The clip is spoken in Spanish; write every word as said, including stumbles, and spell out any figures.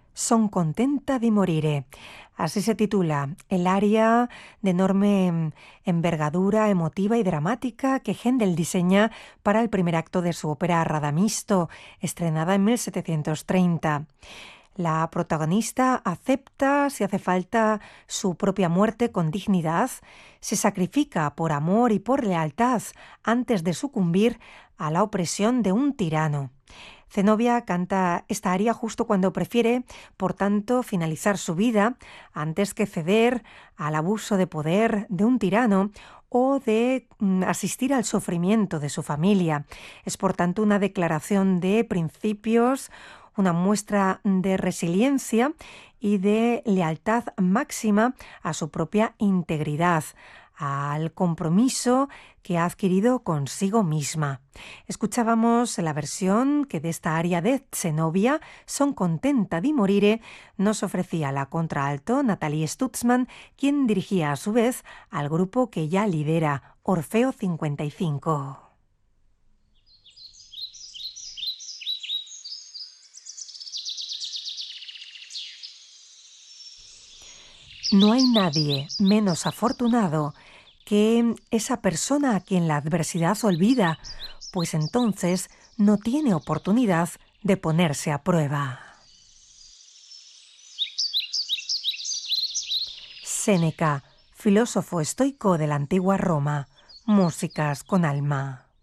Son contenta di morire. Así se titula el aria de enorme envergadura emotiva y dramática que Händel diseña para el primer acto de su ópera Radamisto, estrenada en mil setecientos treinta. La protagonista acepta, si hace falta, su propia muerte con dignidad, se sacrifica por amor y por lealtad antes de sucumbir a la opresión de un tirano. Zenobia canta esta aria justo cuando prefiere, por tanto, finalizar su vida antes que ceder al abuso de poder de un tirano o de mm, asistir al sufrimiento de su familia. Es, por tanto, una declaración de principios, una muestra de resiliencia y de lealtad máxima a su propia integridad, al compromiso que ha adquirido consigo misma. Escuchábamos la versión que de esta aria de Zenobia, Son contenta di morire, nos ofrecía la contraalto Nathalie Stutzmann, quien dirigía a su vez al grupo que ya lidera, Orfeo cincuenta y cinco. No hay nadie menos afortunado que esa persona a quien la adversidad olvida, pues entonces no tiene oportunidad de ponerse a prueba. Séneca, filósofo estoico de la antigua Roma, músicas con alma.